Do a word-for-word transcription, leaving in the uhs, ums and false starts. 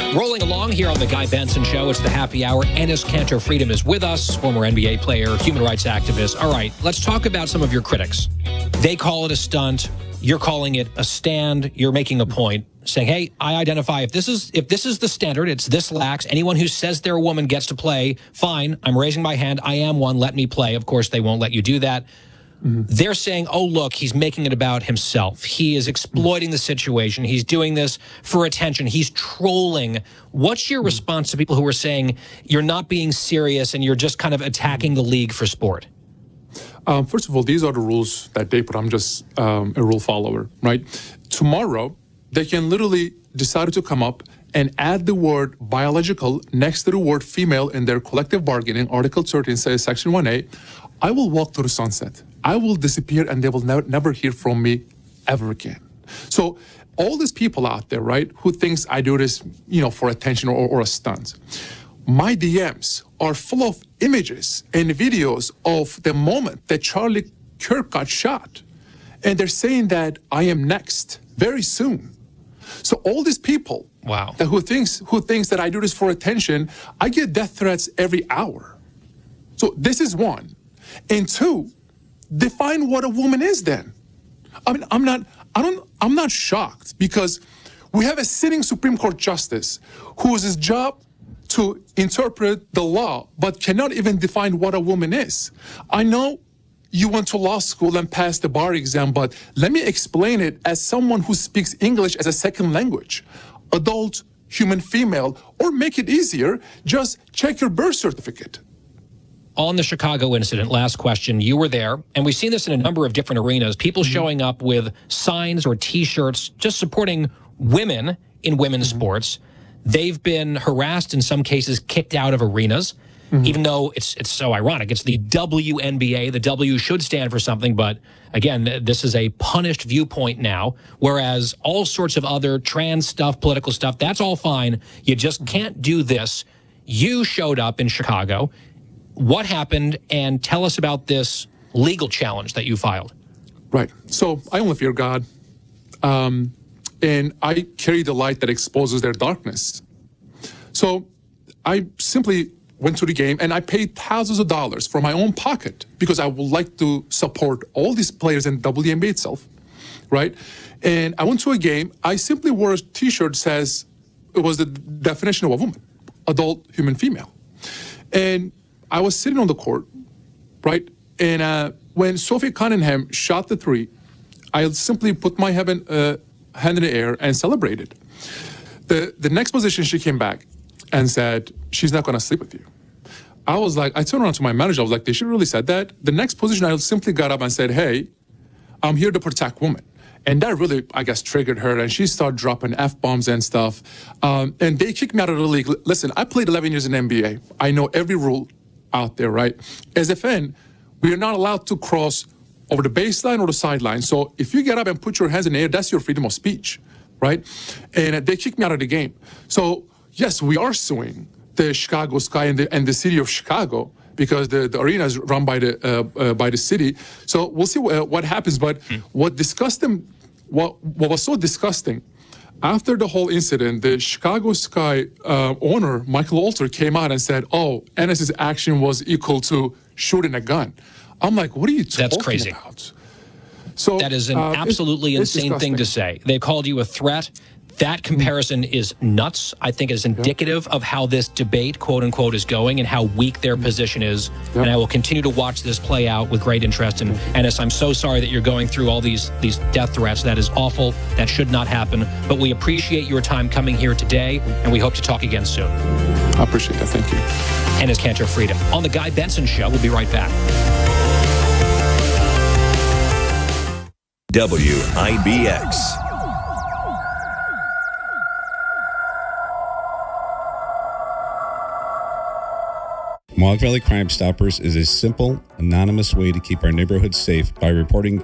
Rolling along here on the Guy Benson Show, it's the happy hour. Enes Kanter Freedom is with us, former N B A player, human rights activist. All right, let's talk about some of your critics. They call it a stunt. You're calling it a stand. You're making a point, saying, hey, I identify if this is if this is the standard, it's this lax. Anyone who says they're a woman gets to play. Fine, I'm raising my hand. I am one. Let me play. Of course, they won't let you do that. Mm-hmm. They're saying, oh, look, he's making it about himself. He is exploiting the situation. He's doing this for attention. He's trolling. What's your response to people who are saying you're not being serious and you're just kind of attacking the league for sport? Um, first of all, these are the rules that they put. I'm just um, a rule follower, right? Tomorrow, they can literally decide to come up and add the word biological next to the word female in their collective bargaining. Article thirteen says, Section one A, I will walk to the sunset. I will disappear and they will never, never hear from me ever again. So all these people out there, right, who thinks I do this, you know, for attention or, or a stunt, my D Ms are full of images and videos of the moment that Charlie Kirk got shot. And they're saying that I am next very soon. So all these people wow. that who thinks who thinks that I do this for attention, I get death threats every hour. So this is one. And two, define what a woman is then. I mean, I'm not, I don't, I'm not shocked because we have a sitting Supreme Court justice who is his job to interpret the law, but cannot even define what a woman is. I know you went to law school and passed the bar exam, but let me explain it as someone who speaks English as a second language. Adult, human female, or make it easier, just check your birth certificate. On the Chicago incident, last question, you were there, and we've seen this in a number of different arenas, people mm-hmm. showing up with signs or T-shirts just supporting women in women's mm-hmm. sports. They've been harassed, in some cases kicked out of arenas, mm-hmm. even though it's it's so ironic. It's the W N B A. The W should stand for something, but again, this is a punished viewpoint now, whereas all sorts of other trans stuff, political stuff, that's all fine. You just can't do this. You showed up in Chicago. What happened? And tell us about this legal challenge that you filed. Right. So I only fear God. Um, and I carry the light that exposes their darkness. So I simply went to the game and I paid thousands of dollars from my own pocket because I would like to support all these players in W N B A itself, right? And I went to a game. I simply wore a T-shirt that says it was the definition of a woman, adult, human, female. And I was sitting on the court, right? And uh, when Sophie Cunningham shot the three, I simply put my heaven, uh, hand in the air and celebrated. The, the next position, she came back and said, she's not going to sleep with you. I was like, I turned around to my manager. I was like, did she really said that? The next position, I simply got up and said, hey, I'm here to protect women. And that really, I guess, triggered her. And she started dropping F-bombs and stuff. Um, and they kicked me out of the league. Listen, I played eleven years in the N B A. I know every rule out there, right? As a fan, we are not allowed to cross over the baseline or the sideline. So if you get up and put your hands in the air, that's your freedom of speech, right? And they kicked me out of the game. So yes, we are suing the Chicago Sky and the, and the city of Chicago because the, the arena is run by the uh, uh, by the city. So we'll see what, uh, what happens. But hmm. what disgusting, what what was so disgusting, after the whole incident, the Chicago Sky uh, owner Michael Alter came out and said, "Oh, Enes's action was equal to shooting a gun." I'm like, "What are you talking That's crazy. about?" So that is an uh, absolutely it's, insane it's thing to say. They called you a threat. That comparison is nuts. I think it's indicative yep. of how this debate, quote unquote, is going and how weak their position is. Yep. And I will continue to watch this play out with great interest. And Enes, I'm so sorry that you're going through all these these death threats. That is awful. That should not happen. But we appreciate your time coming here today, and we hope to talk again soon. I appreciate that. Thank you. Enes Kanter Freedom on the Guy Benson Show. We'll be right back. W I B X. Mohawk Valley Crime Stoppers is a simple, anonymous way to keep our neighborhoods safe by reporting